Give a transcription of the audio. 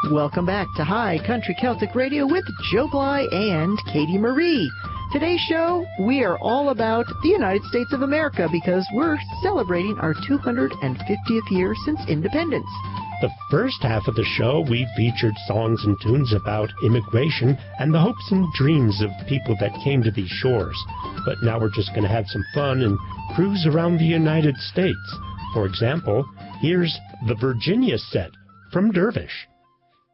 Welcome back to High Country Celtic Radio with Joe Bly and Katie Marie. Today's show, we are all about the United States of America because we're celebrating our 250th year since independence. The first half of the show, we featured songs and tunes about immigration and the hopes and dreams of people that came to these shores. But now we're just going to have some fun and cruise around the United States. For example, here's the Virginia set from Dervish.